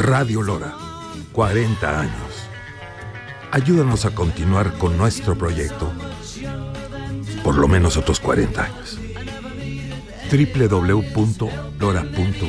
Radio Lora, 40 años. Ayúdanos a continuar con nuestro proyecto por lo menos otros 40 años. www.lora.ucr